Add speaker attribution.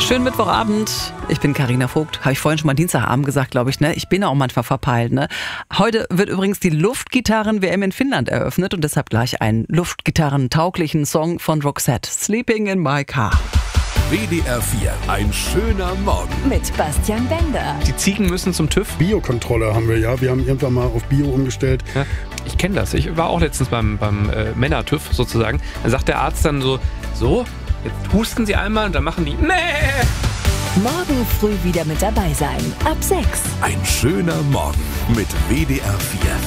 Speaker 1: Schönen Mittwochabend. Ich bin Carina Vogt. Habe ich vorhin schon mal Dienstagabend gesagt, glaube ich. Ne? Ich bin auch manchmal verpeilt. Ne? Heute wird übrigens die Luftgitarren-WM in Finnland eröffnet und deshalb gleich einen luftgitarrentauglichen Song von Roxette. Sleeping in my car.
Speaker 2: WDR 4, ein schöner Morgen.
Speaker 3: Mit Bastian Bender.
Speaker 4: Die Ziegen müssen zum TÜV.
Speaker 5: Biokontrolle haben wir ja. Wir haben irgendwann mal auf Bio umgestellt.
Speaker 4: Ja, ich kenne das. Ich war auch letztens beim Männer-TÜV sozusagen. Da sagt der Arzt dann so, jetzt husten Sie einmal und dann machen die Mäh.
Speaker 3: Morgen früh wieder mit dabei sein. Ab 6.
Speaker 2: Ein schöner Morgen mit WDR 4.